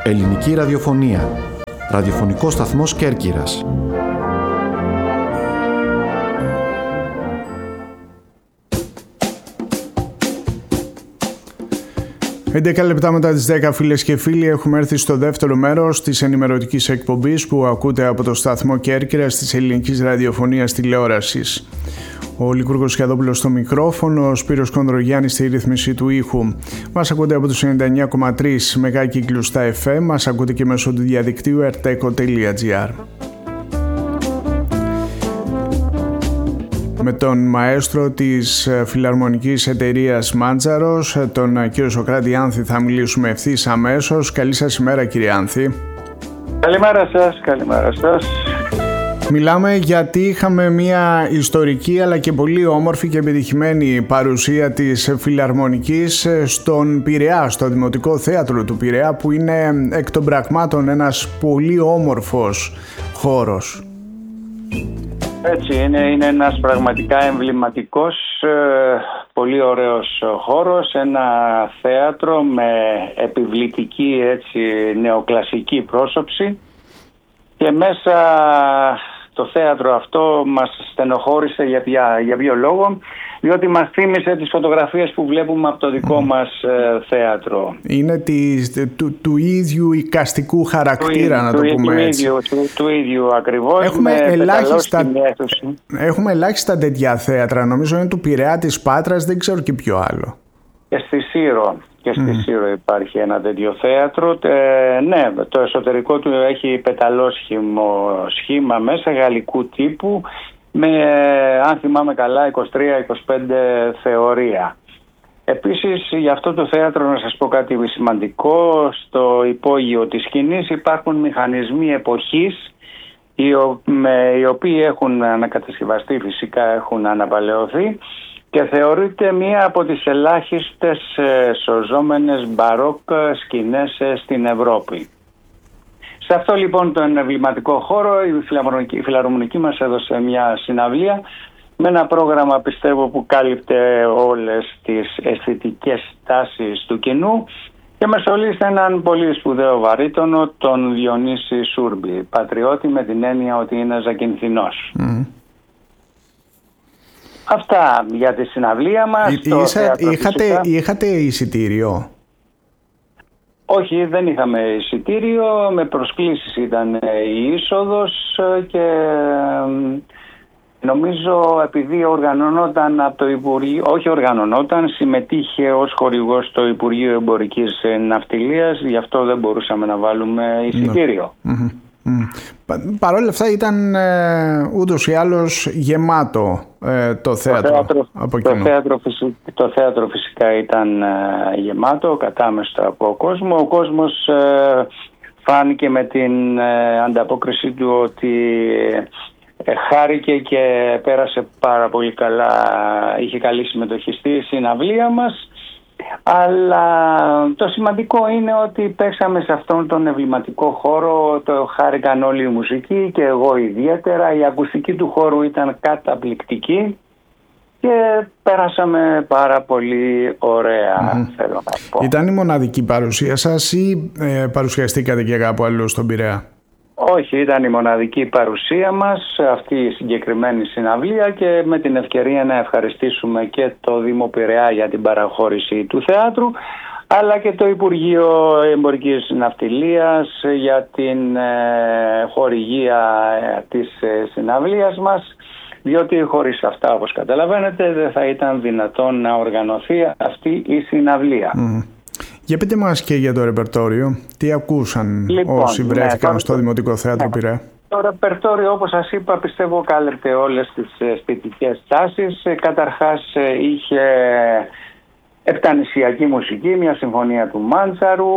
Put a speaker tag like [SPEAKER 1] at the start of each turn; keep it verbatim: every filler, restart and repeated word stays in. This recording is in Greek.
[SPEAKER 1] Ελληνική ραδιοφωνία. Ραδιοφωνικός σταθμός Κέρκυρας. έντεκα λεπτά μετά τις δέκα, φίλες και φίλοι, έχουμε έρθει στο δεύτερο μέρος της ενημερωτικής εκπομπής που ακούτε από το σταθμό Κέρκυρας της Ελληνικής Ραδιοφωνίας Τηλεόρασης. Ο Λικούργος Σχιαδόπουλος στο μικρόφωνο, ο Σπύρος Κονδρογιάννης στη ρύθμιση του ήχου. Μας ακούτε από τους ενενήντα εννέα κόμμα τρία μεγάκυκλους στα εφ εμ, μας ακούτε και μέσω του διαδικτύου ερτέκο τελεία τζι άρ. Με τον μαέστρο της φιλαρμονικής εταιρείας Μάντζαρος, τον κύριο Σωκράτη Άνθη, θα μιλήσουμε ευθύς αμέσως. Καλή σας ημέρα, κύριε Άνθη.
[SPEAKER 2] Καλημέρα σας, καλημέρα σας.
[SPEAKER 1] Μιλάμε γιατί είχαμε μια ιστορική αλλά και πολύ όμορφη και επιτυχημένη παρουσία της φιλαρμονικής στον Πειραιά, στο Δημοτικό Θέατρο του Πειραιά, που είναι εκ των πραγμάτων ένας πολύ όμορφος χώρος.
[SPEAKER 2] Έτσι είναι, είναι ένας πραγματικά εμβληματικός, πολύ ωραίος χώρος, ένα θέατρο με επιβλητική, έτσι, νεοκλασική πρόσωψη, και μέσα το θέατρο αυτό μας στενοχώρησε για, για, για ποιο λόγο? Διότι μας θύμισε τις φωτογραφίες που βλέπουμε από το δικό μας ε, θέατρο.
[SPEAKER 1] Είναι της, του, του ίδιου εικαστικού χαρακτήρα, του, να το του, πούμε του έτσι.
[SPEAKER 2] Ίδιου, του, του ίδιου ακριβώς.
[SPEAKER 1] Έχουμε ελάχιστα, έχουμε ελάχιστα τέτοια θέατρα. Νομίζω είναι του Πειραιά, της Πάτρας, δεν ξέρω και ποιο άλλο.
[SPEAKER 2] Και στη Σύρο. Και στη mm. Σύρο υπάρχει ένα τέτοιο θέατρο. Ε, ναι, το εσωτερικό του έχει πεταλόσχημο σχήμα μέσα, γαλλικού τύπου, με, αν θυμάμαι καλά, είκοσι τρία είκοσι πέντε θεωρία. Επίσης, για αυτό το θέατρο να σας πω κάτι σημαντικό. Στο υπόγειο της σκηνής υπάρχουν μηχανισμοί εποχής, οι, ο, με, οι οποίοι έχουν ανακατασκευαστεί, φυσικά έχουν αναπαλαιωθεί, και θεωρείται μία από τις ελάχιστες σωζόμενες μπαρόκ σκηνές στην Ευρώπη. Σε αυτό λοιπόν τον εμβληματικό χώρο η φιλαρμονική, η φιλαρμονική μας έδωσε μια συναυλία με ένα πρόγραμμα, πιστεύω, που κάλυπτε όλες τις αισθητικές τάσεις του κοινού, και με σολίστε έναν πολύ σπουδαίο βαρύτονο, τον Διονύση Σούρμπη, πατριώτη με την έννοια ότι είναι ζακυνθινός. Mm. Αυτά για τη συναυλία μας.
[SPEAKER 1] Εί, Ίσα, είχατε, είχατε εισιτήριο?
[SPEAKER 2] Όχι, δεν είχαμε εισιτήριο, με προσκλήσεις ήταν η είσοδος, και νομίζω επειδή οργανωνόταν από το Υπουργείο, όχι οργανωνόταν, συμμετείχε ως χορηγός το Υπουργείο Εμπορικής Ναυτιλίας, γι' αυτό δεν μπορούσαμε να βάλουμε εισιτήριο.
[SPEAKER 1] Mm-hmm. Mm. Παρ' όλα αυτά ήταν ε, ούτως ή άλλως γεμάτο ε, το θέατρο.
[SPEAKER 2] Το θέατρο, από το, θέατρο το θέατρο φυσικά ήταν ε, γεμάτο, κατάμεστο από κόσμο. Ο κόσμος ε, φάνηκε με την ε, ανταπόκριση του ότι ε, χάρηκε και πέρασε πάρα πολύ καλά, είχε καλή συμμετοχή στη συναυλία μας. Αλλά το σημαντικό είναι ότι παίξαμε σε αυτόν τον εμβληματικό χώρο, το χάρηκαν όλοι οι μουσικοί και εγώ ιδιαίτερα. Η ακουστική του χώρου ήταν καταπληκτική και πέρασαμε πάρα πολύ ωραία, mm. θέλω να πω.
[SPEAKER 1] Ήταν η μοναδική παρουσία σας ή ε, παρουσιαστήκατε και κάπου αλλού στον Πειραιά?
[SPEAKER 2] Όχι, ήταν η μοναδική παρουσία μας αυτή η συγκεκριμένη συναυλία, και με την ευκαιρία να ευχαριστήσουμε και το Δήμο Πειραιά για την παραχώρηση του θεάτρου, αλλά και το Υπουργείο Εμπορικής Ναυτιλίας για την ε, χορηγία ε, της ε, συναυλίας μας, διότι χωρίς αυτά, όπως καταλαβαίνετε, δεν θα ήταν δυνατόν να οργανωθεί αυτή η συναυλία. Mm.
[SPEAKER 1] Για πείτε μας και για το ρεπερτόριο. Τι ακούσαν λοιπόν, όσοι βρέθηκαν ναι, στο το... Δημοτικό Θέατρο ναι. Πειραιά?
[SPEAKER 2] Το ρεπερτόριο, όπως σας είπα, πιστεύω κάλυπτε όλες τις αισθητικές τάσεις. Καταρχάς είχε επτανησιακή μουσική, μια συμφωνία του Μάντζαρου,